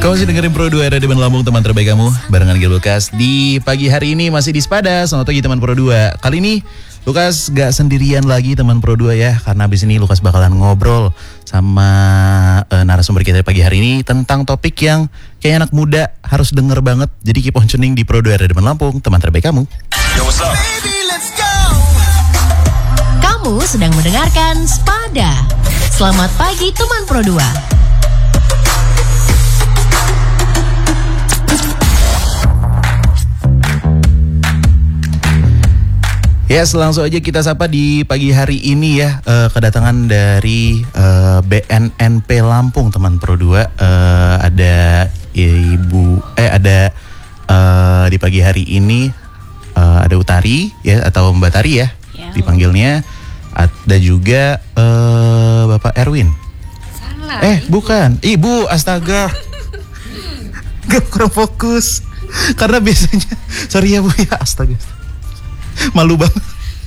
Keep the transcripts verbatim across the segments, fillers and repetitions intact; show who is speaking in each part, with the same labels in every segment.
Speaker 1: Kamu masih dengerin Pro dua Radio Bandung Lampung, teman terbaik kamu. Barengan Gil Lukas di pagi hari ini masih di Sepada. Selamat pagi teman Pro dua. Kali ini Lukas gak sendirian lagi teman Pro dua ya. Karena abis ini Lukas bakalan ngobrol sama uh, narasumber kita di pagi hari ini tentang topik yang kayak anak muda harus denger banget. Jadi keep on tuning di Pro dua Radio Bandung Lampung, teman terbaik kamu.
Speaker 2: Yo, what's up? Baby, let's go.
Speaker 3: Kamu sedang mendengarkan Sepada. Selamat pagi teman Pro dua.
Speaker 1: Ya, langsung aja kita sapa di pagi hari ini ya, uh, kedatangan dari uh, B N N P Lampung teman Pro dua. uh, Ada Ibu, eh ada uh, di pagi hari ini uh, ada Utari ya, atau Mbak Tari ya, ya dipanggilnya. Ada juga uh, Bapak Erwin.
Speaker 4: Salah.
Speaker 1: Eh
Speaker 4: Ibu.
Speaker 1: bukan, Ibu, astaga. Gak kurang fokus. Karena biasanya, sorry ya Bu ya, astaga. Malu banget.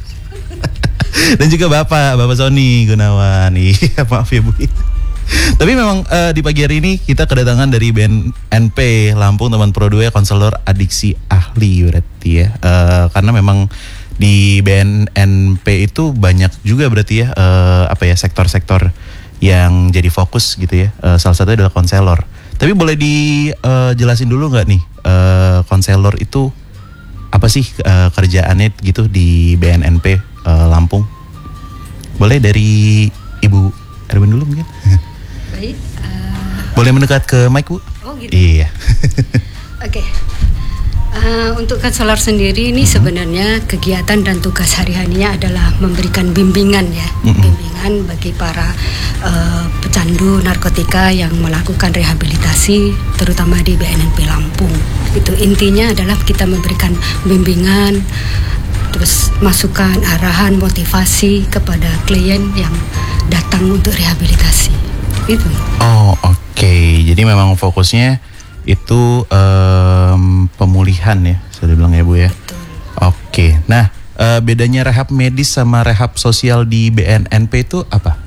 Speaker 1: Dan juga Bapak, Bapak Sony Gunawan. Iya, maaf ya Bu. Tapi memang uh, di pagi hari ini kita kedatangan dari B N N P Lampung teman Pro dua, konselor adiksi ahli berarti ya. Uh, karena memang di B N N P itu banyak juga berarti ya, uh, apa ya, sektor-sektor yang jadi fokus gitu ya. Uh, salah satunya adalah konselor. Tapi boleh dijelasin uh, dulu nggak nih, uh, konselor itu apa sih uh, kerjaannya gitu di B N N P uh, Lampung? Boleh dari Ibu Erwin dulu mungkin?
Speaker 4: Baik. Uh...
Speaker 1: Boleh mendekat ke mic Bu?
Speaker 4: Oh gitu.
Speaker 1: Iya.
Speaker 4: Oke. Okay. Uh, untuk konselor sendiri ini mm-hmm. sebenarnya kegiatan dan tugas hari-harinya adalah memberikan bimbingan ya, mm-hmm. bimbingan bagi para uh, pecandu narkotika yang melakukan rehabilitasi, terutama di B N N P Lampung. Itu intinya adalah kita memberikan bimbingan, terus masukan, arahan, motivasi kepada klien yang datang untuk rehabilitasi. Itu.
Speaker 1: Oh oke, okay. Jadi memang fokusnya itu um, pemulihan ya, sudah bilang ya Bu ya.
Speaker 4: Betul.
Speaker 1: Oke, okay. Nah uh, bedanya rehab medis sama rehab sosial di B N N P itu apa?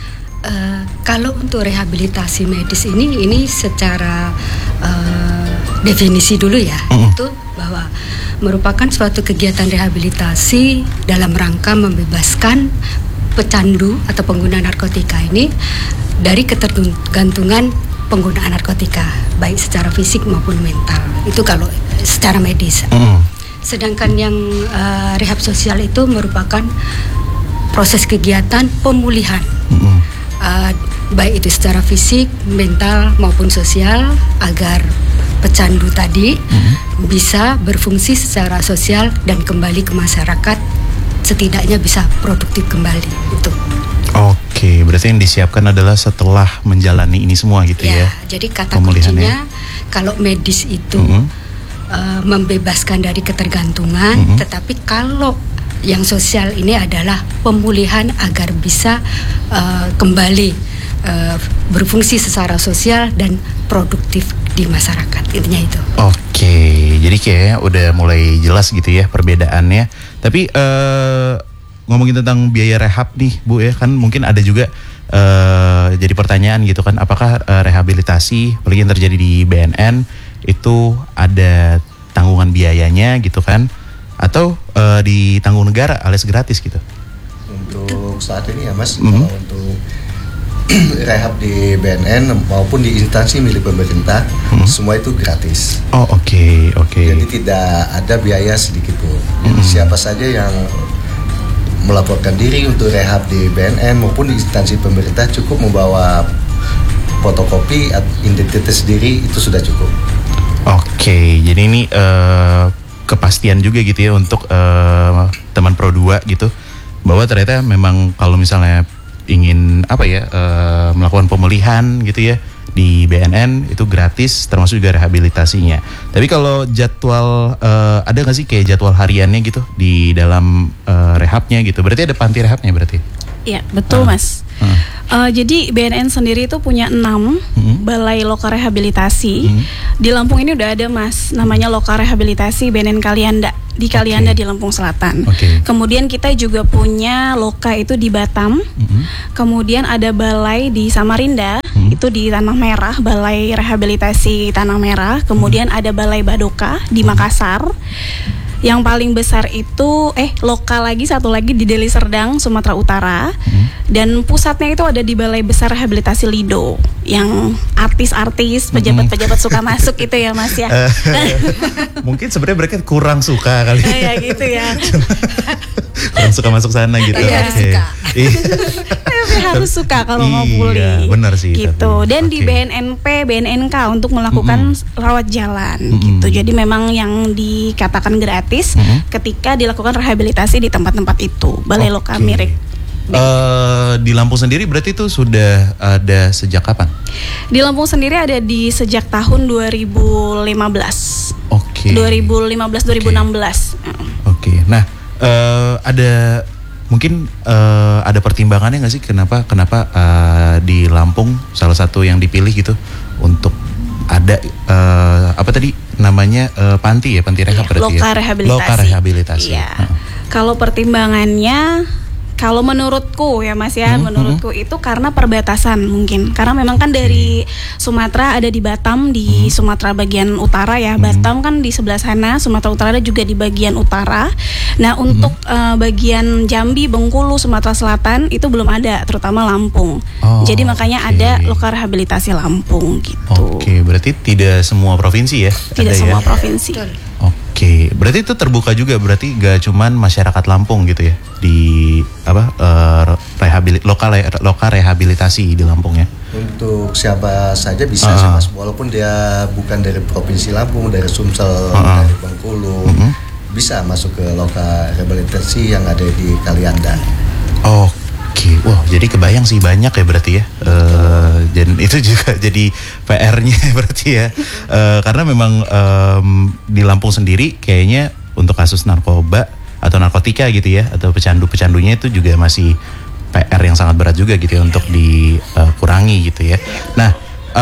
Speaker 4: Uh, kalau untuk rehabilitasi medis ini, ini secara uh, definisi dulu ya, mm-hmm. itu bahwa merupakan suatu kegiatan rehabilitasi dalam rangka membebaskan pecandu atau pengguna narkotika ini dari ketergantungan penggunaan narkotika, baik secara fisik maupun mental. Itu kalau secara medis. Mm. Sedangkan yang uh, rehab sosial itu merupakan proses kegiatan pemulihan, mm. uh, baik itu secara fisik, mental maupun sosial, agar pecandu tadi mm. bisa berfungsi secara sosial dan kembali ke masyarakat, setidaknya bisa produktif kembali. Itu.
Speaker 1: Oke, berarti yang disiapkan adalah setelah menjalani ini semua gitu ya.
Speaker 4: Ya, jadi kata kuncinya kalau medis itu mm-hmm. uh, membebaskan dari ketergantungan, mm-hmm. tetapi kalau yang sosial ini adalah pemulihan agar bisa uh, kembali uh, berfungsi secara sosial dan produktif di masyarakat. Intinya itu.
Speaker 1: Oke, jadi kayaknya udah mulai jelas gitu ya perbedaannya. Tapi uh, ngomongin tentang biaya rehab nih Bu ya, kan mungkin ada juga uh, jadi pertanyaan gitu kan, apakah uh, rehabilitasi apalagi yang terjadi di B N N itu ada tanggungan biayanya gitu kan, atau uh, ditanggung negara alias gratis gitu?
Speaker 5: Untuk saat ini ya Mas, mm-hmm. kalau untuk rehab di B N N maupun di instansi milik pemerintah, mm-hmm. semua itu gratis.
Speaker 1: Oh oke okay, oke. Okay.
Speaker 5: Jadi tidak ada biaya sedikit pun. Mm-hmm. Siapa saja yang melaporkan diri untuk rehab di B N N maupun di instansi pemerintah cukup membawa fotokopi identitas diri, itu sudah cukup.
Speaker 1: Oke, jadi ini uh, kepastian juga gitu ya untuk uh, teman Pro dua gitu, bahwa ternyata memang kalau misalnya ingin apa ya uh, melakukan pemulihan gitu ya di B N N itu gratis, termasuk juga rehabilitasinya. Tapi kalau jadwal uh, ada nggak sih kayak jadwal hariannya gitu di dalam uh, rehabnya gitu? Berarti ada panti rehabnya berarti?
Speaker 6: Iya betul uh, Mas. Uh. Uh, jadi B N N sendiri itu punya enam hmm. balai loka rehabilitasi. Hmm. Di Lampung ini udah ada Mas, namanya loka rehabilitasi B N N Kalianda di Kalianda
Speaker 1: Okay.
Speaker 6: di Lampung Selatan.
Speaker 1: Okay.
Speaker 6: Kemudian kita juga punya loka itu di Batam.
Speaker 1: Mm-hmm.
Speaker 6: Kemudian ada balai di Samarinda,
Speaker 1: Mm-hmm.
Speaker 6: itu di Tanah Merah, Balai Rehabilitasi Tanah Merah. Kemudian mm-hmm. ada Balai Badoka di Makassar. Yang paling besar itu eh lokal lagi satu lagi di Deli Serdang, Sumatera Utara. Hmm. Dan pusatnya itu ada di Balai Besar Rehabilitasi Lido, yang artis-artis, pejabat-pejabat suka masuk itu ya Mas ya.
Speaker 1: Mungkin sebenarnya mereka kurang suka kali.
Speaker 6: Ya gitu ya.
Speaker 1: Kurang suka masuk sana gitu.
Speaker 4: Tapi harus suka.
Speaker 6: Tapi harus suka kalau mau
Speaker 1: Iya,
Speaker 6: pulih.
Speaker 1: benar sih,
Speaker 6: Gitu.
Speaker 1: tapi,
Speaker 6: Dan
Speaker 1: oke.
Speaker 6: di B N N P, B N N K untuk melakukan
Speaker 1: Mm-mm.
Speaker 6: rawat jalan
Speaker 1: Mm-mm.
Speaker 6: gitu. Jadi memang yang dikatakan gratis
Speaker 1: Mm-mm.
Speaker 6: ketika dilakukan rehabilitasi di tempat-tempat itu. Balai Loka
Speaker 1: Oke.
Speaker 6: Mirik.
Speaker 1: Eh, di Lampung sendiri berarti itu sudah ada sejak kapan?
Speaker 6: Di Lampung sendiri ada di sejak tahun dua ribu lima belas.
Speaker 1: Oke.
Speaker 6: dua ribu lima belas dua ribu enam belas.
Speaker 1: Oke. Nah, eh, ada mungkin eh, ada pertimbangannya nggak sih kenapa kenapa eh, di Lampung salah satu yang dipilih gitu untuk ada eh, apa tadi namanya eh, panti ya, panti rehab berarti
Speaker 6: Loka
Speaker 1: ya?
Speaker 6: rehabilitasi.
Speaker 1: Loka rehabilitasi.
Speaker 6: Iya.
Speaker 1: Heeh.
Speaker 6: Kalau pertimbangannya, kalau menurutku ya Mas ya,
Speaker 1: Hmm,
Speaker 6: menurutku itu karena perbatasan mungkin. Karena memang kan dari Sumatera ada di Batam di
Speaker 1: Hmm.
Speaker 6: Sumatera bagian utara ya. Batam kan di sebelah sana, Sumatera Utara ada juga di bagian utara. Nah, untuk eh, bagian Jambi, Bengkulu, Sumatera Selatan itu belum ada, terutama Lampung.
Speaker 1: Oh,
Speaker 6: Jadi makanya
Speaker 1: oke.
Speaker 6: ada Loka Rehabilitasi Lampung gitu.
Speaker 1: Oke, berarti tidak semua provinsi ya?
Speaker 6: Tidak
Speaker 1: ada
Speaker 6: semua
Speaker 1: ya?
Speaker 6: provinsi.
Speaker 4: Betul.
Speaker 1: Oke, berarti itu terbuka juga, berarti gak cuman masyarakat Lampung gitu ya di apa eh, rehabilit lokal loka rehabilitasi di Lampung ya.
Speaker 5: Untuk siapa saja bisa
Speaker 1: Ah.
Speaker 5: sih Mas, walaupun dia bukan dari provinsi Lampung, dari Sumsel,
Speaker 1: Ah.
Speaker 5: dari Bengkulu,
Speaker 1: Mhm.
Speaker 5: bisa masuk ke loka rehabilitasi yang ada di Kalianda.
Speaker 1: Oke, wah jadi kebayang sih banyak ya berarti ya. Eh, dan itu juga jadi P R-nya berarti ya. Eh, karena memang em, di Lampung sendiri kayaknya untuk kasus narkoba atau narkotika gitu ya, atau pecandu-pecandunya itu juga masih P R yang sangat berat juga gitu ya untuk dikurangi gitu ya. Nah,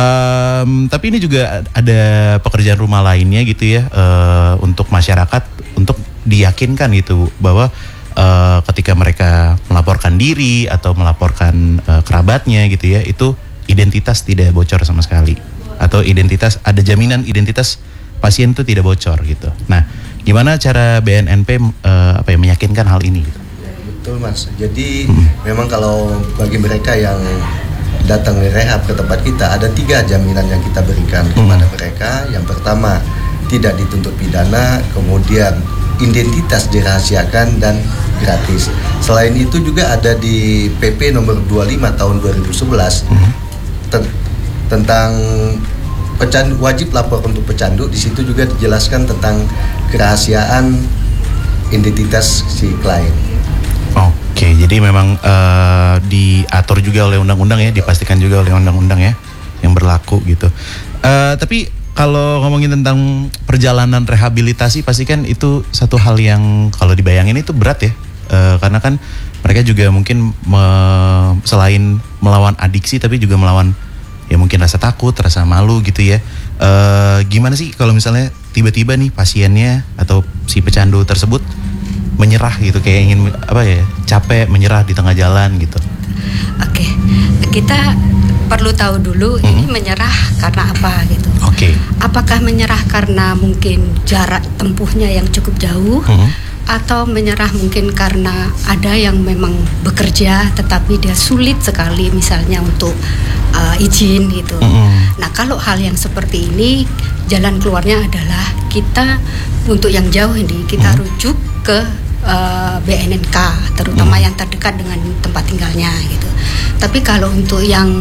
Speaker 1: em, tapi ini juga ada pekerjaan rumah lainnya gitu ya eh, untuk masyarakat untuk diyakinkan gitu bahwa Uh, ketika mereka melaporkan diri atau melaporkan uh, kerabatnya gitu ya, itu identitas tidak bocor sama sekali, atau identitas ada jaminan identitas pasien itu tidak bocor gitu. Nah, gimana cara B N N P uh, apa ya meyakinkan hal ini? Gitu?
Speaker 5: Betul Mas. Jadi memang kalau bagi mereka yang datang ke rehab ke tempat kita, ada tiga jaminan yang kita berikan kepada mereka. Yang pertama, tidak dituntut pidana, kemudian identitas dirahasiakan dan gratis. Selain itu juga ada di P P nomor dua puluh lima tahun dua ribu sebelas ten- tentang pecandu, wajib lapor untuk pecandu. Di situ juga dijelaskan tentang kerahasiaan identitas si klien.
Speaker 1: Oke, jadi memang uh, diatur juga oleh undang-undang ya, dipastikan juga oleh undang-undang ya yang berlaku gitu. Uh, tapi kalau ngomongin tentang perjalanan rehabilitasi, pasti kan itu satu hal yang kalau dibayangin itu berat ya. Uh, karena kan mereka juga mungkin me- selain melawan adiksi, tapi juga melawan ya mungkin rasa takut, rasa malu gitu ya. Uh, gimana sih kalau misalnya tiba-tiba nih pasiennya atau si pecandu tersebut menyerah gitu, kayak ingin apa ya, capek, menyerah di tengah jalan gitu.
Speaker 4: Oke, kita perlu tahu dulu
Speaker 1: Hmm.
Speaker 4: ini menyerah karena apa gitu.
Speaker 1: Oke.
Speaker 4: Apakah menyerah karena mungkin jarak tempuhnya yang cukup jauh,
Speaker 1: Hmm.
Speaker 4: atau menyerah mungkin karena ada yang memang bekerja tetapi dia sulit sekali misalnya untuk uh, izin gitu.
Speaker 1: Hmm.
Speaker 4: Nah, kalau hal yang seperti ini, jalan keluarnya adalah kita untuk yang jauh ini kita
Speaker 1: Hmm.
Speaker 4: rujuk ke uh, B N N K, terutama
Speaker 1: Hmm.
Speaker 4: yang terdekat dengan tempat tinggalnya gitu. Tapi kalau untuk yang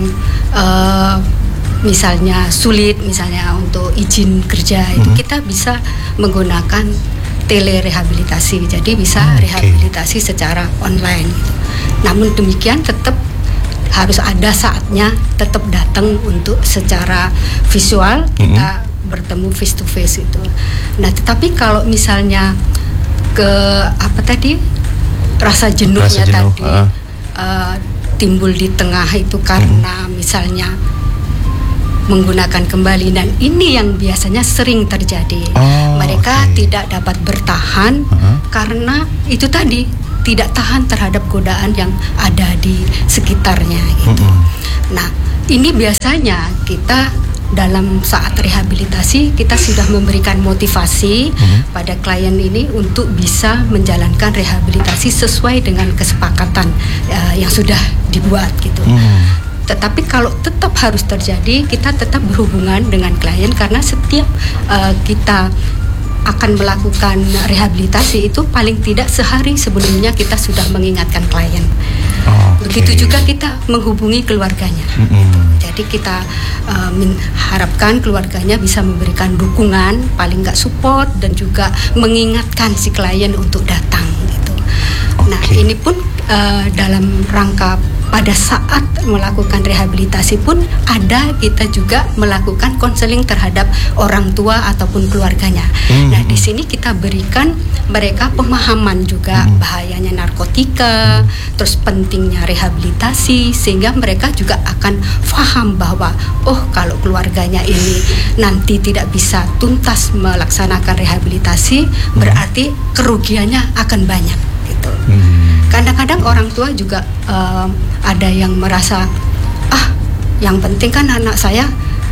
Speaker 4: uh, misalnya sulit, misalnya untuk izin kerja itu
Speaker 1: Hmm.
Speaker 4: kita bisa menggunakan telerehabilitasi. Jadi bisa
Speaker 1: Oh, oke.
Speaker 4: rehabilitasi secara online gitu. Namun demikian tetap harus ada saatnya tetap datang untuk secara visual kita bertemu face to face itu. Nah, tetapi kalau misalnya ke apa tadi rasa jenuhnya
Speaker 1: Rasa jenuh,
Speaker 4: tadi
Speaker 1: uh.
Speaker 4: uh, timbul di tengah itu karena misalnya menggunakan kembali, dan ini yang biasanya sering terjadi.
Speaker 1: Oh,
Speaker 4: mereka
Speaker 1: okay.
Speaker 4: tidak dapat bertahan uh-huh. karena itu tadi tidak tahan terhadap godaan yang ada di sekitarnya gitu. Uh-huh. Nah, ini biasanya kita dalam saat rehabilitasi kita sudah memberikan motivasi uh-huh. pada klien ini untuk bisa menjalankan rehabilitasi sesuai dengan kesepakatan uh, yang sudah dibuat gitu. Uh-huh. Tetapi kalau tetap harus terjadi, kita tetap berhubungan dengan klien karena setiap uh, kita akan melakukan rehabilitasi itu paling tidak sehari sebelumnya kita sudah mengingatkan klien. Oh, okay. Begitu juga kita menghubungi keluarganya. Mm-hmm. Jadi kita uh, mengharapkan keluarganya bisa memberikan dukungan, paling nggak support dan juga mengingatkan si klien untuk datang gitu. Okay. Nah ini pun uh, dalam rangka pada saat melakukan rehabilitasi pun ada kita juga melakukan konseling terhadap orang tua ataupun keluarganya. Mm-hmm. Nah di sini kita berikan mereka pemahaman juga mm-hmm. bahayanya narkotika, mm-hmm. terus pentingnya rehabilitasi sehingga mereka juga akan paham bahwa oh kalau keluarganya ini nanti tidak bisa tuntas melaksanakan rehabilitasi mm-hmm. berarti kerugiannya akan banyak gitu. Mm-hmm. Kadang-kadang orang tua juga um, ada yang merasa ah yang penting kan anak saya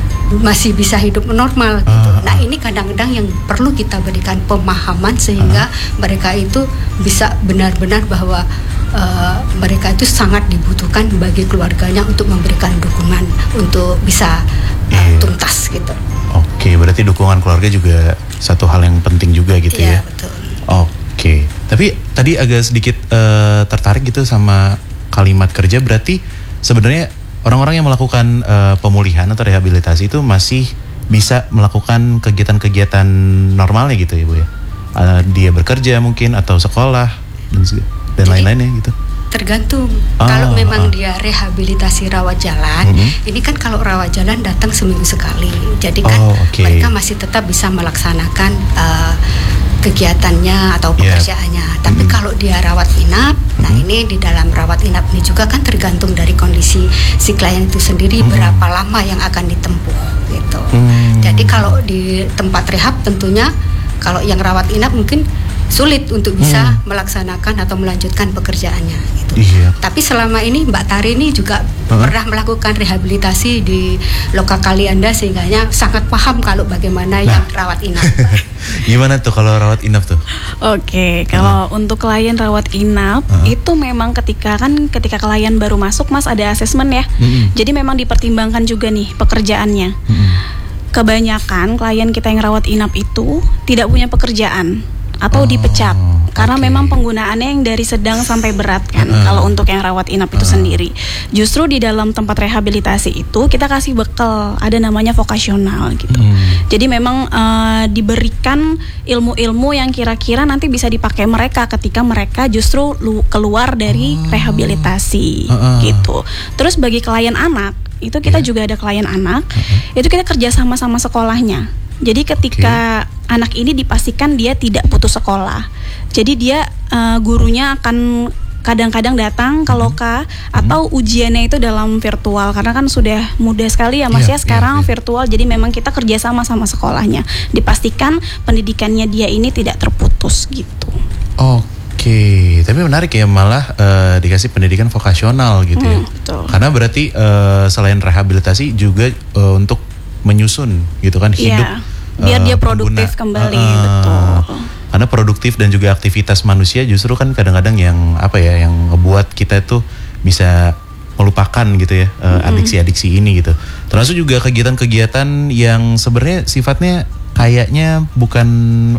Speaker 4: masih bisa hidup normal gitu. Uh, nah ini kadang-kadang yang perlu kita berikan pemahaman sehingga uh, mereka itu bisa benar-benar bahwa uh, mereka itu sangat dibutuhkan bagi keluarganya untuk memberikan dukungan untuk bisa uh, yeah. tuntas gitu.
Speaker 1: Oke, okay, berarti dukungan keluarga juga satu hal yang penting juga gitu
Speaker 4: yeah,
Speaker 1: ya.
Speaker 4: Betul.
Speaker 1: Oke. Oke, tapi tadi agak sedikit uh, tertarik gitu sama kalimat kerja. Berarti sebenarnya orang-orang yang melakukan uh, pemulihan atau rehabilitasi itu masih bisa melakukan kegiatan-kegiatan normalnya gitu ya Bu ya? Uh, dia bekerja mungkin atau sekolah dan, dan lain-lainnya gitu?
Speaker 4: Tergantung.
Speaker 1: Ah,
Speaker 4: kalau memang
Speaker 1: ah.
Speaker 4: dia rehabilitasi rawat jalan, mm-hmm. ini kan kalau rawat jalan datang seminggu sekali. Jadi kan
Speaker 1: oh, okay. mereka
Speaker 4: masih tetap bisa melaksanakan uh, kegiatannya atau pekerjaannya. Yeah. Tapi mm-hmm. kalau dia rawat inap, mm-hmm. nah ini di dalam rawat inap ini juga kan tergantung dari kondisi si klien itu sendiri mm-hmm. berapa lama yang akan ditempuh gitu. Mm-hmm. Jadi kalau di tempat rehab tentunya kalau yang rawat inap mungkin sulit untuk bisa hmm. melaksanakan atau melanjutkan pekerjaannya gitu. Iya. Tapi selama ini Mbak Tari ini juga uh-huh. pernah melakukan rehabilitasi di Loka Kalianda sehingga sangat paham kalau bagaimana nah. yang rawat inap.
Speaker 1: Gimana tuh kalau rawat inap tuh?
Speaker 6: Oke, kalau uh-huh. untuk klien rawat inap uh-huh. itu memang ketika kan ketika klien baru masuk Mas ada asesmen ya. Uh-huh. Jadi memang dipertimbangkan juga nih pekerjaannya. Uh-huh. Kebanyakan klien kita yang rawat inap itu tidak punya pekerjaan atau oh, dipecat karena okay. memang penggunaannya yang dari sedang sampai berat kan uh, kalau untuk yang rawat inap itu uh. sendiri. Justru di dalam tempat rehabilitasi itu kita kasih bekal ada namanya vokasional gitu. Hmm. Jadi memang uh, diberikan ilmu-ilmu yang kira-kira nanti bisa dipakai mereka ketika mereka justru lu- keluar dari uh. rehabilitasi uh, uh. gitu. Terus bagi klien anak itu kita yeah. juga ada klien anak uh-huh. itu kita kerja sama sama sekolahnya. Jadi ketika okay. anak ini dipastikan dia tidak putus sekolah. Jadi dia uh, gurunya akan kadang-kadang datang ke Loka hmm. atau ujiannya itu dalam virtual karena kan sudah mudah sekali ya Mas yeah, ya sekarang yeah, yeah. virtual. Jadi memang kita kerjasama sama sekolahnya. Dipastikan pendidikannya dia ini tidak terputus gitu.
Speaker 1: Oke, okay. Tapi menarik ya malah uh, dikasih pendidikan vokasional gitu hmm, ya. Betul. Karena berarti uh, selain rehabilitasi juga uh, untuk menyusun gitu kan hidup
Speaker 6: yeah. biar uh, dia produktif pengguna. Kembali uh, betul.
Speaker 1: Karena produktif dan juga aktivitas manusia justru kan kadang-kadang yang apa ya yang ngebuat kita itu bisa melupakan gitu ya uh, mm-hmm. adiksi-adiksi ini gitu. Termasuk juga kegiatan-kegiatan yang sebenarnya sifatnya kayaknya bukan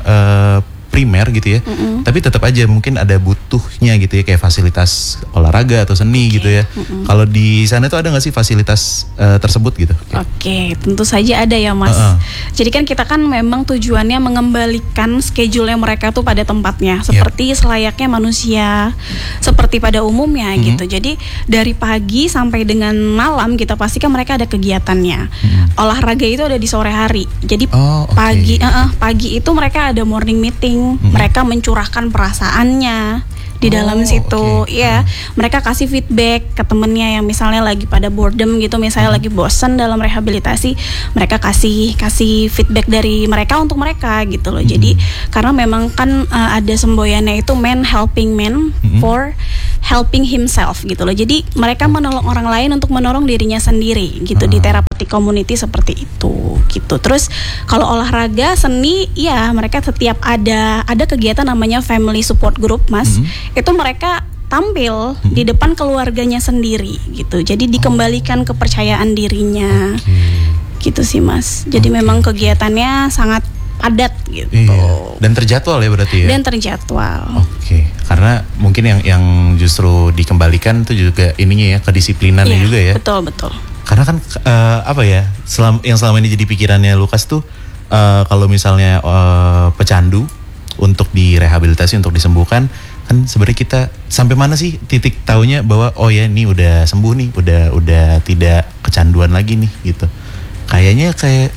Speaker 1: uh, primer gitu ya, mm-hmm. tapi tetap aja mungkin ada butuhnya gitu ya kayak fasilitas olahraga atau seni okay. gitu ya. Mm-hmm. Kalau di sana tuh ada nggak sih fasilitas uh, tersebut gitu?
Speaker 6: Oke, okay, tentu saja ada ya Mas. Uh-uh. Jadi kan kita kan memang tujuannya mengembalikan schedule-nya mereka tuh pada tempatnya, seperti yep. selayaknya manusia, seperti pada umumnya mm-hmm. gitu. Jadi dari pagi sampai dengan malam kita pastikan mereka ada kegiatannya. Mm-hmm. Olahraga itu ada di sore hari. Jadi oh, okay. pagi, uh-uh, pagi itu mereka ada morning meeting sharing, mm-hmm. mereka mencurahkan perasaannya di dalam
Speaker 1: Oh,
Speaker 6: situ,
Speaker 1: okay.
Speaker 6: ya. Mereka kasih feedback ke temennya yang misalnya lagi pada boredom gitu, misalnya
Speaker 1: Hmm.
Speaker 6: lagi bosen dalam rehabilitasi, mereka kasih kasih feedback dari mereka untuk mereka gitu loh.
Speaker 1: Hmm.
Speaker 6: Jadi karena memang kan uh, ada semboyannya itu man helping man
Speaker 1: Hmm.
Speaker 6: for helping himself gitu loh. Jadi mereka menolong orang lain untuk menolong dirinya sendiri gitu
Speaker 1: Hmm.
Speaker 6: di therapeutic community seperti itu gitu. Terus kalau olahraga, seni, ya mereka setiap ada ada kegiatan namanya family support group, Mas.
Speaker 1: Hmm.
Speaker 6: Itu mereka tampil hmm. di depan keluarganya sendiri gitu. Jadi dikembalikan kepercayaan dirinya.
Speaker 1: Okay.
Speaker 6: Gitu sih, Mas. Jadi
Speaker 1: Okay.
Speaker 6: memang kegiatannya sangat padat gitu.
Speaker 1: Iya. Dan terjadwal ya berarti ya.
Speaker 6: Dan terjadwal.
Speaker 1: Oke, karena mungkin yang yang justru dikembalikan itu juga ininya ya, kedisiplinannya
Speaker 6: Iya,
Speaker 1: juga ya.
Speaker 6: Betul, betul.
Speaker 1: Karena kan uh, apa ya, selam, yang selama ini jadi pikirannya Lukas tuh uh, kalau misalnya uh, pecandu untuk direhabilitasi, untuk disembuhkan, kan sebenarnya kita sampai mana sih titik taunya bahwa oh ya ini udah sembuh nih, udah udah tidak kecanduan lagi nih gitu. Kayaknya kayak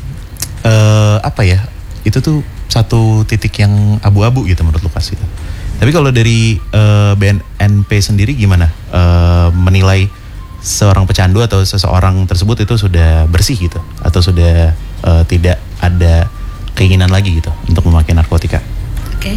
Speaker 1: uh, apa ya, itu tuh satu titik yang abu-abu gitu menurut Lukas gitu. Tapi kalau dari uh, B N N P sendiri gimana uh, menilai seorang pecandu atau seseorang tersebut itu sudah bersih gitu, atau sudah uh, tidak ada keinginan lagi gitu untuk memakai narkotika?
Speaker 4: Oke. Okay.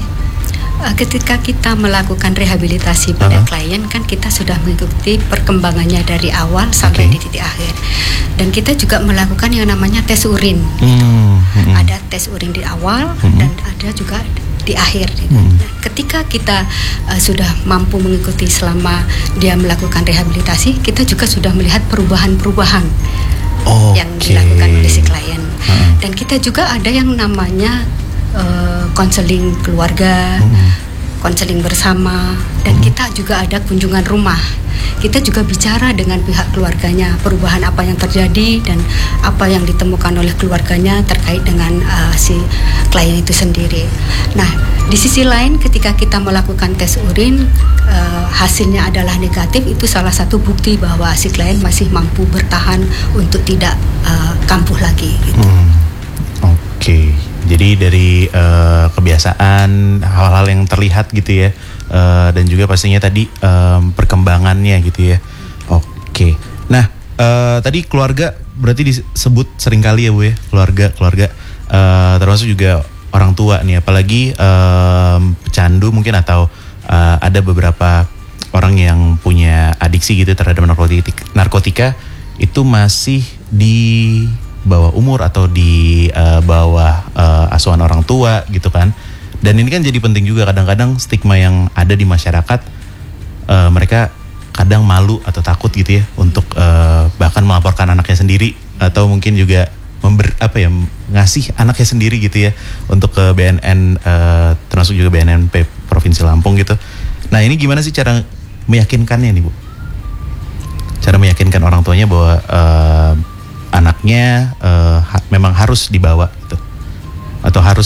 Speaker 4: Ketika kita melakukan rehabilitasi pada
Speaker 1: Uh-huh.
Speaker 4: klien, kan kita sudah mengikuti perkembangannya dari awal sampai
Speaker 1: Okay.
Speaker 4: di titik akhir. Dan kita juga melakukan yang namanya tes urin.
Speaker 1: Hmm, hmm.
Speaker 4: Ada tes urin di awal
Speaker 1: Hmm.
Speaker 4: dan ada juga di akhir.
Speaker 1: Hmm.
Speaker 4: Nah, ketika kita uh, sudah mampu mengikuti selama dia melakukan rehabilitasi, kita juga sudah melihat perubahan-perubahan
Speaker 1: Okay.
Speaker 4: yang dilakukan oleh si klien.
Speaker 1: Uh-huh.
Speaker 4: Dan kita juga ada yang namanya konseling uh, keluarga, konseling hmm. bersama, dan hmm. kita juga ada kunjungan rumah. Kita juga bicara dengan pihak keluarganya, perubahan apa yang terjadi dan apa yang ditemukan oleh keluarganya terkait dengan uh, si klien itu sendiri. Nah, di sisi lain ketika kita melakukan tes urin, uh, hasilnya adalah negatif, itu salah satu bukti bahwa si klien masih mampu bertahan untuk tidak uh, kampuh lagi gitu.
Speaker 1: Hmm. Oke. Okay. Jadi dari uh, kebiasaan, hal-hal yang terlihat gitu ya, uh, dan juga pastinya tadi um, perkembangannya gitu ya. Oke. Okay. Nah, uh, tadi keluarga berarti disebut seringkali ya Bu ya, keluarga, keluarga, uh, termasuk juga orang tua nih, apalagi um, pecandu mungkin atau uh, ada beberapa orang yang punya adiksi gitu terhadap narkotika, narkotika itu masih di bawah umur atau di uh, bawah uh, asuhan orang tua gitu kan. Dan ini kan jadi penting juga, kadang-kadang stigma yang ada di masyarakat, uh, mereka kadang malu atau takut gitu ya untuk uh, bahkan melaporkan anaknya sendiri, atau mungkin juga member, apa ya, ngasih anaknya sendiri gitu ya untuk ke B N N, uh, termasuk juga B N N P Provinsi Lampung gitu. Nah, ini gimana sih cara meyakinkannya nih Bu? Cara meyakinkan orang tuanya bahwa uh, anaknya uh, ha- memang harus dibawa gitu, atau harus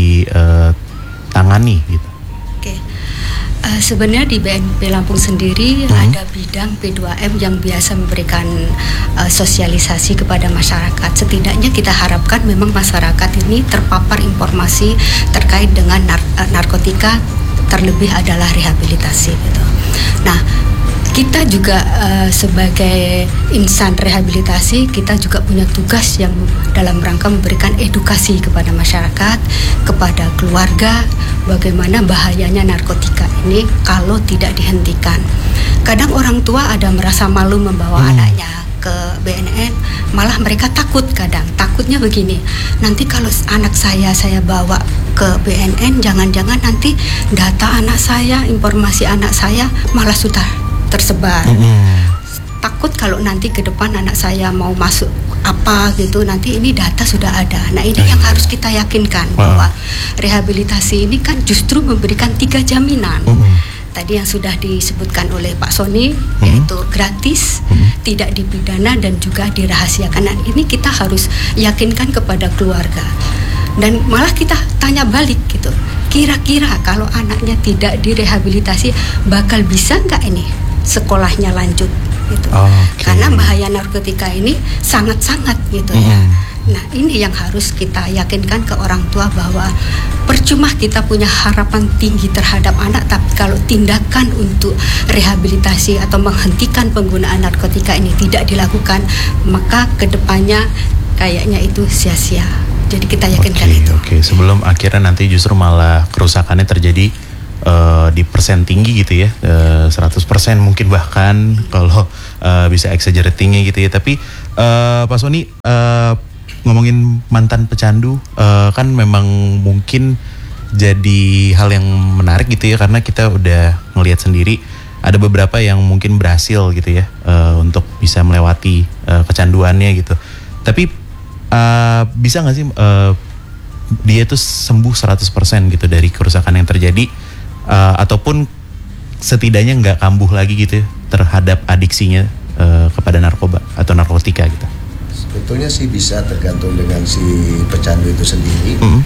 Speaker 1: ditangani uh, gitu.
Speaker 4: Oke, uh, sebenarnya di B N P Lampung sendiri hmm. ada bidang P dua M yang biasa memberikan uh, sosialisasi kepada masyarakat. Setidaknya kita harapkan memang masyarakat ini terpapar informasi terkait dengan nar- uh, narkotika, terlebih adalah rehabilitasi gitu. Nah, kita juga uh, sebagai insan rehabilitasi, kita juga punya tugas yang dalam rangka memberikan edukasi kepada masyarakat, kepada keluarga, bagaimana bahayanya narkotika ini kalau tidak dihentikan. Kadang orang tua ada merasa malu membawa hmm. anaknya ke B N N, malah mereka takut kadang. Takutnya begini, nanti kalau anak saya saya bawa ke B N N, jangan-jangan nanti data anak saya, informasi anak saya malah sudah tersebar. Mm-hmm. Takut kalau nanti ke depan anak saya mau masuk apa gitu, nanti ini data sudah ada. Nah, ini yang harus kita yakinkan, wow. bahwa rehabilitasi ini kan justru memberikan tiga jaminan. Mm-hmm. Tadi yang sudah disebutkan oleh Pak Sony, mm-hmm. yaitu gratis, mm-hmm. tidak dipidana, dan juga dirahasiakan. Nah, ini kita harus yakinkan kepada keluarga. Dan malah kita tanya balik gitu, kira-kira kalau anaknya tidak direhabilitasi bakal bisa nggak ini sekolahnya lanjut gitu. Okay. Karena bahaya narkotika ini sangat-sangat gitu mm-hmm. ya. Nah, ini yang harus kita yakinkan ke orang tua bahwa percuma kita punya harapan tinggi terhadap anak, tapi kalau tindakan untuk rehabilitasi atau menghentikan penggunaan narkotika ini tidak dilakukan, maka kedepannya kayaknya itu sia-sia. Jadi kita yakinkan
Speaker 1: okay,
Speaker 4: itu.
Speaker 1: Oke, okay. Sebelum akhirnya nanti justru malah kerusakannya terjadi uh, di persen tinggi gitu ya, uh, seratus persen mungkin bahkan kalau uh, bisa exaggeratingnya gitu ya. Tapi uh, Pak Sony, uh, ngomongin mantan pecandu, uh, kan memang mungkin jadi hal yang menarik gitu ya, karena kita udah ngelihat sendiri ada beberapa yang mungkin berhasil gitu ya uh, untuk bisa melewati uh, kecanduannya gitu. Tapi uh, bisa nggak sih uh, dia tuh sembuh seratus persen gitu dari kerusakan yang terjadi, uh, ataupun setidaknya nggak kambuh lagi gitu ya terhadap adiksinya uh, kepada narkoba atau narkotika gitu?
Speaker 5: Sebetulnya sih bisa, tergantung dengan si pecandu itu sendiri, mm-hmm.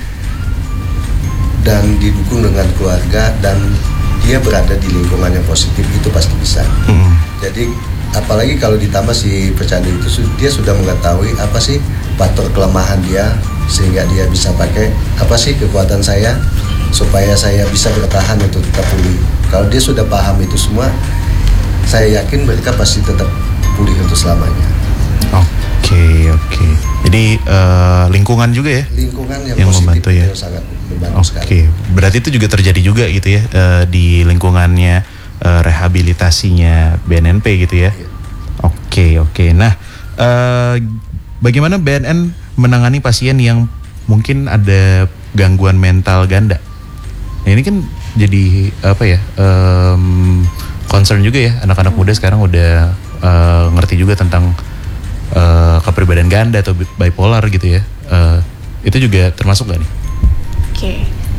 Speaker 5: dan didukung dengan keluarga dan dia berada di lingkungan yang positif, itu pasti bisa. Mm-hmm. Jadi apalagi kalau ditambah si pecandu itu dia sudah mengetahui apa sih faktor kelemahan dia, sehingga dia bisa pakai apa sih kekuatan saya supaya saya bisa bertahan untuk tetap pulih. Kalau dia sudah paham itu semua, saya yakin mereka pasti tetap pulih untuk selamanya.
Speaker 1: Oke okay, oke. Okay. Jadi uh, lingkungan juga ya?
Speaker 5: Lingkungan yang,
Speaker 1: yang
Speaker 5: positif
Speaker 1: membantu ya.
Speaker 5: Sangat membantu
Speaker 1: okay.
Speaker 5: sekali.
Speaker 1: Oke. Berarti itu juga terjadi juga gitu ya uh, di lingkungannya uh, rehabilitasinya B N N P gitu ya? Oke yeah. oke. Okay, okay. Nah, uh, bagaimana B N N menangani pasien yang mungkin ada gangguan mental ganda? Nah, ini kan jadi apa ya? Um, concern juga ya, anak-anak muda sekarang udah uh, ngerti juga tentang Uh, kepribadian ganda atau bipolar gitu ya, uh, itu juga termasuk gak nih?
Speaker 6: Oke, okay.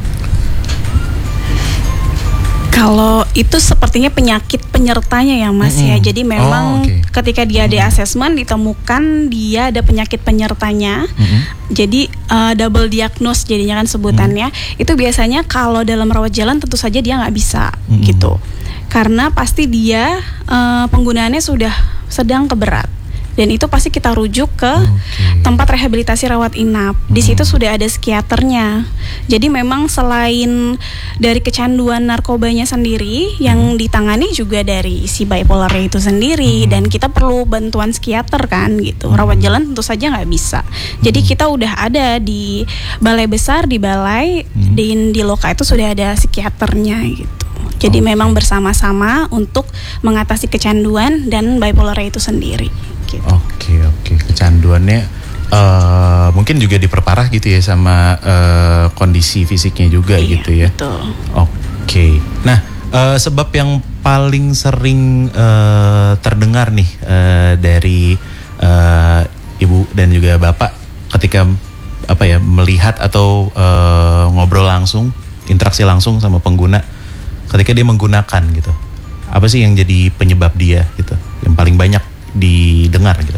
Speaker 6: Kalau itu sepertinya penyakit penyertanya ya Mas, mm-hmm. ya. Jadi memang oh, okay. ketika dia di assessment ditemukan dia ada penyakit penyertanya, mm-hmm. jadi uh, double diagnose jadinya kan sebutannya. Mm-hmm. Itu biasanya kalau dalam rawat jalan tentu saja dia nggak bisa, mm-hmm. gitu, karena pasti dia uh, penggunaannya sudah sedang ke berat. Dan itu pasti kita rujuk ke okay. tempat rehabilitasi rawat inap. Di situ hmm. sudah ada psikiaternya. Jadi memang selain dari kecanduan narkobanya sendiri, hmm. yang ditangani juga dari si bipolarnya itu sendiri. Hmm. Dan kita perlu bantuan psikiater kan gitu. Rawat jalan tentu saja nggak bisa. Jadi hmm. kita udah ada di balai besar, di balai, hmm. di, di Loka itu sudah ada psikiaternya gitu. Jadi okay. memang bersama-sama untuk mengatasi kecanduan dan bipolarnya itu sendiri. Oke gitu.
Speaker 1: oke oke kecanduannya uh, mungkin juga diperparah gitu ya sama uh, kondisi fisiknya juga iya, gitu ya.
Speaker 6: Betul.
Speaker 1: Oke. Nah uh, sebab yang paling sering uh, terdengar nih uh, dari uh, ibu dan juga bapak ketika apa ya melihat atau uh, ngobrol langsung, interaksi langsung sama pengguna ketika dia menggunakan gitu, apa sih yang jadi penyebab dia gitu, yang paling banyak didengar gitu?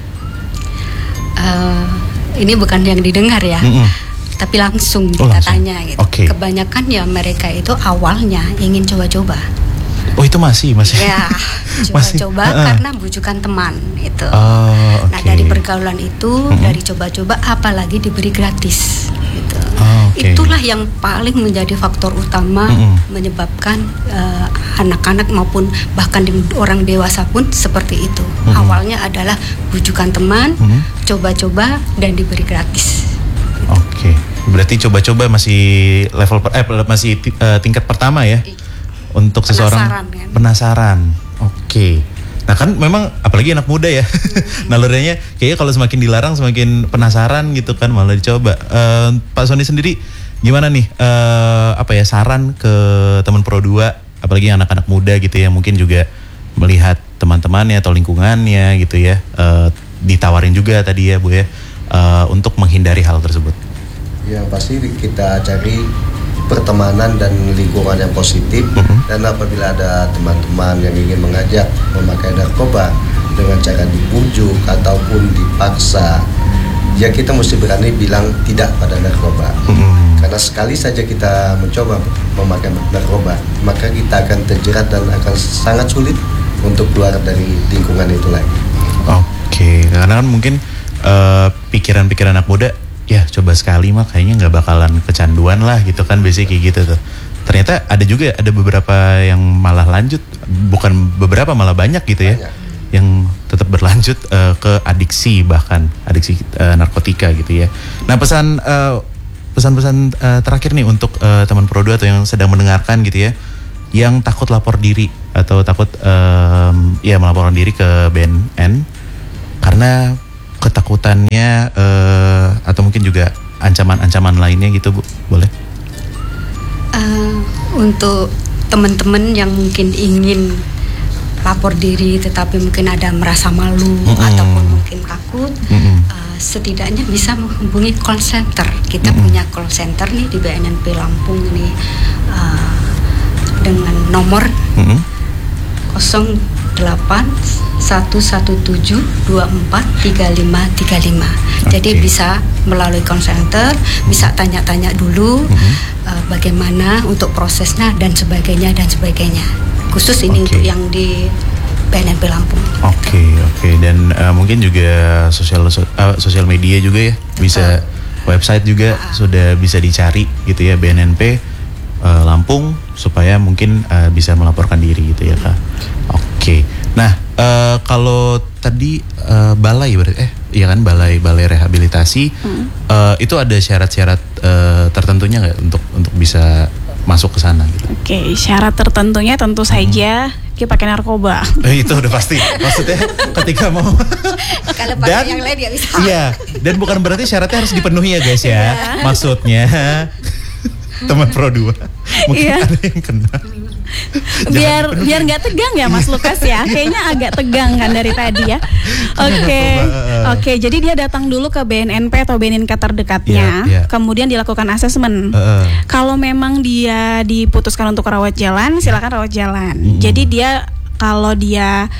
Speaker 4: Uh, ini bukan yang didengar ya, mm-mm. tapi langsung
Speaker 1: oh,
Speaker 4: kita
Speaker 1: langsung.
Speaker 4: tanya gitu.
Speaker 1: Okay.
Speaker 4: Kebanyakan ya mereka itu awalnya ingin coba-coba.
Speaker 1: Oh itu masih masih.
Speaker 4: Ya coba-coba uh-uh. karena bujukan teman itu.
Speaker 1: Oh, okay.
Speaker 4: Nah dari pergaulan itu, mm-hmm. dari coba-coba, apalagi diberi gratis. Gitu.
Speaker 1: Oh, okay.
Speaker 4: Itulah yang paling menjadi faktor utama mm-hmm. menyebabkan uh, anak-anak maupun bahkan di, orang dewasa pun seperti itu. Mm-hmm. Awalnya adalah bujukan teman, mm-hmm. coba-coba dan diberi gratis. Gitu.
Speaker 1: Oke, okay. Berarti coba-coba masih level per, eh masih t- uh, tingkat pertama ya I- untuk
Speaker 4: penasaran,
Speaker 1: seseorang
Speaker 4: kan?
Speaker 1: penasaran. Oke. Okay. Nah kan memang apalagi anak muda ya, nalurinya kayaknya kalau semakin dilarang semakin penasaran gitu kan, malah dicoba. Uh, Pak Sony sendiri gimana nih, uh, apa ya saran ke teman Pro dua, apalagi anak-anak muda gitu ya, mungkin juga melihat teman-temannya atau lingkungannya gitu ya, uh, ditawarin juga tadi ya Bu ya, uh, untuk menghindari hal tersebut.
Speaker 5: Yang pasti kita cari pertemanan dan lingkungan yang positif, uh-huh. dan apabila ada teman-teman yang ingin mengajak memakai narkoba dengan cara dibujuk ataupun dipaksa, ya kita mesti berani bilang tidak pada narkoba. Uh-huh. Karena sekali saja kita mencoba memakai narkoba, maka kita akan terjerat dan akan sangat sulit untuk keluar dari lingkungan itu lagi.
Speaker 1: Oke, karena kan mungkin uh, pikiran-pikiran anak muda, ya coba sekali mah kayaknya nggak bakalan kecanduan lah gitu kan, biasanya kayak gitu tuh. Ternyata ada juga ada beberapa yang malah lanjut, bukan beberapa malah banyak gitu ya, banyak. Yang tetap berlanjut uh, ke adiksi, bahkan adiksi uh, narkotika gitu ya. Nah pesan uh, pesan-pesan uh, terakhir nih untuk uh, teman Pro dua atau yang sedang mendengarkan gitu ya, yang takut lapor diri atau takut um, ya melaporkan diri ke B N N karena ketakutannya uh, atau mungkin juga ancaman-ancaman lainnya gitu Bu, boleh?
Speaker 4: Uh, untuk teman-teman yang mungkin ingin lapor diri tetapi mungkin ada merasa malu mm-hmm. ataupun mungkin takut, mm-hmm. uh, setidaknya bisa menghubungi call center. Kita mm-hmm. punya call center nih di B N N P Lampung ini uh, dengan nomor mm-hmm. nol delapan satu satu tujuh dua empat tiga lima tiga lima. Okay. Jadi bisa melalui call center, bisa tanya-tanya dulu mm-hmm. uh, bagaimana untuk prosesnya dan sebagainya dan sebagainya. Khusus ini okay. untuk yang di B N N P Lampung. Oke,
Speaker 1: okay, oke. Okay. Dan uh, mungkin juga sosial uh, sosial media juga ya, bisa uh. website juga uh. sudah bisa dicari gitu ya, B N N P uh, Lampung, supaya mungkin uh, bisa melaporkan diri gitu ya Kak. Oke. Okay. Nah, uh, kalau tadi uh, balai berarti eh iya kan balai balai rehabilitasi hmm. uh, itu ada syarat-syarat uh, tertentunya nggak untuk untuk bisa masuk ke sana gitu.
Speaker 6: Oke, okay, syarat tertentunya tentu saja hmm. dia pakai narkoba.
Speaker 1: Eh, itu udah pasti. Maksudnya ketika mau
Speaker 4: kalau pakai yang lain ya bisa.
Speaker 1: Iya, dan bukan berarti syaratnya harus dipenuhi ya guys ya. Maksudnya teman Pro dua mungkin yeah. ada yang kena.
Speaker 6: biar biar nggak tegang ya Mas Lukas ya, kayaknya agak tegang kan dari tadi ya. Oke okay. oke okay, jadi dia datang dulu ke B N N P atau B N N K terdekatnya, yeah, yeah. kemudian dilakukan asesmen. Uh. Kalau memang dia diputuskan untuk rawat jalan, silakan rawat jalan. Mm. Jadi dia kalau dia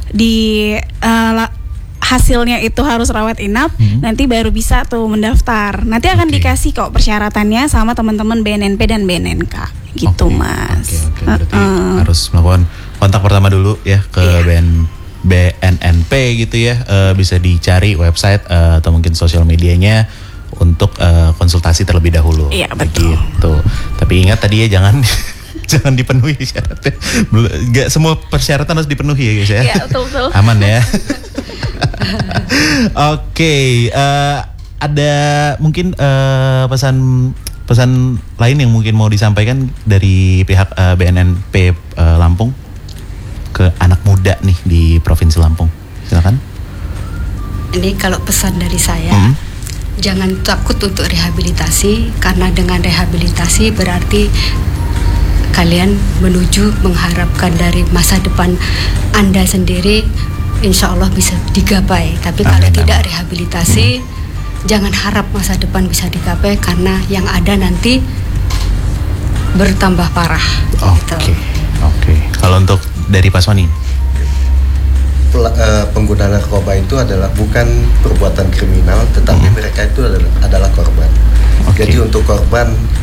Speaker 6: di uh, la- hasilnya itu harus rawat inap, hmm. nanti baru bisa tuh mendaftar. Nanti akan okay. dikasih kok persyaratannya sama teman-teman B N N P dan B N N K gitu okay. Mas.
Speaker 1: Oke okay, okay. Berarti uh-uh. harus melakukan kontak pertama dulu ya ke yeah. B N B N N P gitu ya. Uh, bisa dicari website uh, atau mungkin sosial medianya untuk uh, konsultasi terlebih dahulu.
Speaker 6: Iya yeah, betul.
Speaker 1: Gitu. Tapi ingat tadi ya jangan jangan dipenuhi syaratnya. Gak semua persyaratan harus dipenuhi ya guys ya.
Speaker 6: Iya betul betul.
Speaker 1: Aman ya. Oke, okay, uh, ada mungkin uh, pesan pesan lain yang mungkin mau disampaikan dari pihak uh, B N N P uh, Lampung ke anak muda nih di Provinsi Lampung, silakan.
Speaker 4: Ini kalau pesan dari saya, mm-hmm. jangan takut untuk rehabilitasi, karena dengan rehabilitasi berarti kalian menuju mengharapkan dari masa depan Anda sendiri. Insya Allah bisa digapai. Tapi amin, kalau amin. tidak rehabilitasi, hmm. jangan harap masa depan bisa digapai, karena yang ada nanti bertambah parah.
Speaker 1: Oke, okay. oke. Okay. Kalau untuk dari Pak Sony,
Speaker 5: Pel- uh, pengguna narkoba itu adalah bukan perbuatan kriminal, tetapi hmm. mereka itu adalah, adalah korban. Okay. Jadi untuk korban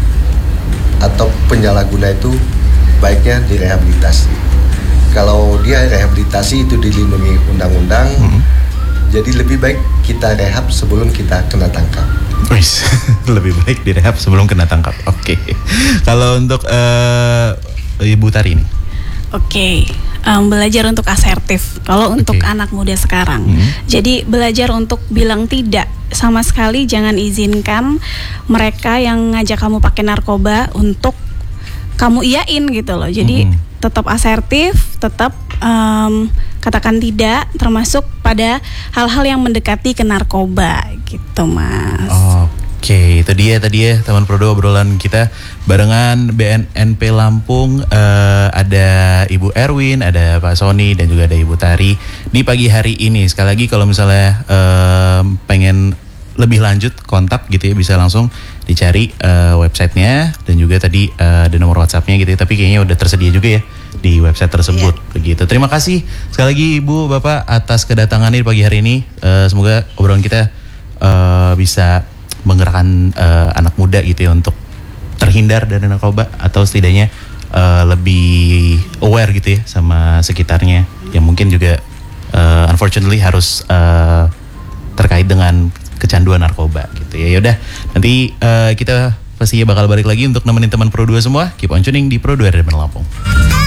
Speaker 5: atau penyalahguna itu baiknya direhabilitasi. Kalau dia rehabilitasi itu dilindungi undang-undang, hmm. jadi lebih baik kita rehab sebelum kita kena tangkap.
Speaker 1: Lebih baik direhab sebelum kena tangkap. Oke. Okay. Kalau untuk uh, Ibu Tari ini?
Speaker 6: Oke, okay. um, belajar untuk asertif. Kalau untuk okay. anak muda sekarang, hmm. jadi belajar untuk bilang tidak. Sama sekali jangan izinkan mereka yang ngajak kamu pakai narkoba untuk kamu iyain gitu loh. Jadi hmm. tetap asertif, tetap um, katakan tidak, termasuk pada hal-hal yang mendekati ke narkoba gitu Mas.
Speaker 1: Oke, itu dia tadi ya teman Pro dua obrolan kita barengan B N N P Lampung. uh, Ada Ibu Erwin, ada Pak Sony, dan juga ada Ibu Tari di pagi hari ini. Sekali lagi kalau misalnya um, pengen lebih lanjut kontak gitu ya, bisa langsung dicari uh, websitenya, dan juga tadi uh, ada nomor WhatsAppnya gitu ya. Tapi kayaknya udah tersedia juga ya di website tersebut. Yeah. Begitu. Terima kasih sekali lagi Ibu Bapak atas kedatangannya di pagi hari ini. uh, Semoga obrolan kita uh, bisa menggerakkan uh, anak muda gitu ya untuk terhindar dari narkoba, atau setidaknya uh, lebih aware gitu ya sama sekitarnya yang mungkin juga uh, unfortunately harus uh, terkait terkait dengan kecanduan narkoba gitu ya. Yaudah, nanti uh, kita pastinya bakal balik lagi untuk nemenin teman Pro dua semua. Keep on tuning di Pro dua R D Lampung.